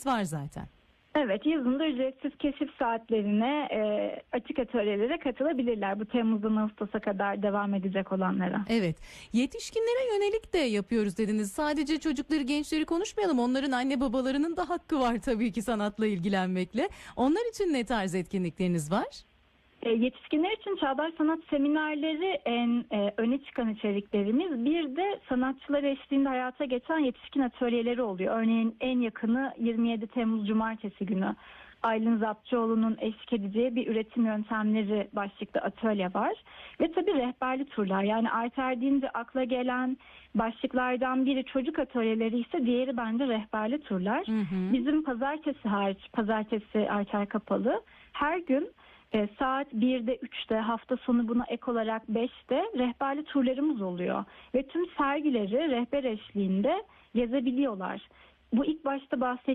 atölyeleriniz var zaten. Evet, yazında ücretsiz keşif saatlerine, açık atölyelere katılabilirler. Bu Temmuz'dan Ağustos'a kadar devam edecek olanlara. Evet. Yetişkinlere yönelik de yapıyoruz dediniz. Sadece çocukları, gençleri konuşmayalım. Onların anne babalarının da hakkı var tabii ki sanatla ilgilenmekle. Onlar için ne tarz etkinlikleriniz var? Yetişkinler için çağdaş sanat seminerleri en öne çıkan içeriklerimiz. Bir de sanatçılar eşliğinde hayata geçen yetişkin atölyeleri oluyor. Örneğin en yakını 27 Temmuz Cumartesi günü Aylin Zapçıoğlu'nun eşlik edeceği bir üretim yöntemleri başlıklı atölye var. Ve tabii rehberli turlar, yani arter deyince akla gelen başlıklardan biri çocuk atölyeleri ise diğeri bence rehberli turlar. Bizim pazartesi hariç, pazartesi arter kapalı, her gün saat 1'de 3'te, hafta sonu buna ek olarak 5'te rehberli turlarımız oluyor. Ve tüm sergileri rehber eşliğinde gezebiliyorlar. Bu ilk başta bahsettiğim